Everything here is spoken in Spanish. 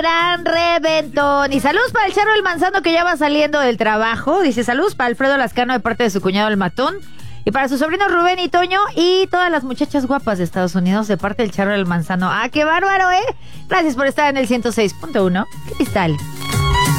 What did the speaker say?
Gran reventón. Y saludos para el Charro del Manzano que ya va saliendo del trabajo. Dice saludos para Alfredo Lascano de parte de su cuñado el Matón. Y para sus sobrinos Rubén y Toño y todas las muchachas guapas de Estados Unidos de parte del Charro del Manzano. ¡Ah, qué bárbaro, eh! Gracias por estar en el 106.1 Cristal.